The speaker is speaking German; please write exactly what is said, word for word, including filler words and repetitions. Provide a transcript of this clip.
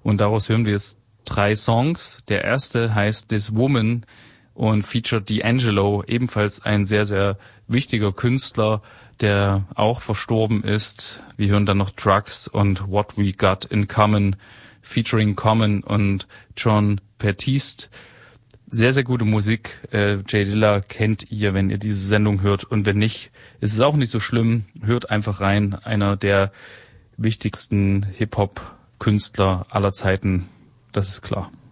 Und daraus hören wir jetzt drei Songs. Der erste heißt This Woman und featured D'Angelo, ebenfalls ein sehr, sehr wichtiger Künstler, der auch verstorben ist. Wir hören dann noch Drugs und What We Got in Common, featuring Common und Jon Batiste. Sehr, sehr gute Musik. Äh, J Dilla kennt ihr, wenn ihr diese Sendung hört. Und wenn nicht, ist es auch nicht so schlimm. Hört einfach rein. Einer der wichtigsten Hip-Hop-Künstler aller Zeiten. Das ist klar.